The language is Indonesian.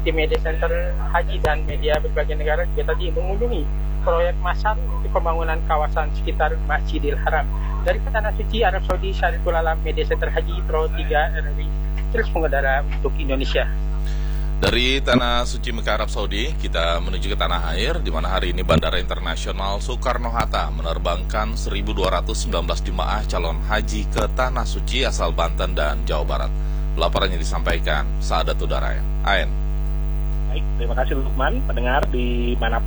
tim media center haji dan media berbagai negara juga tadi mengunjungi proyek masal untuk pembangunan kawasan sekitar Masjidil Haram. Dari Tanah Suci Arab Saudi, Syariful Alam, Media Center Haji Pro 3 RRI, terus mengudara untuk Indonesia. Dari Tanah Suci Mekah Arab Saudi, kita menuju ke tanah air, di mana hari ini Bandara Internasional Soekarno-Hatta menerbangkan 1.219 jemaah calon haji ke Tanah Suci asal Banten dan Jawa Barat. Laporannya disampaikan Saadat Udara. Ain. Baik, terima kasih Lukman, pendengar dimanapun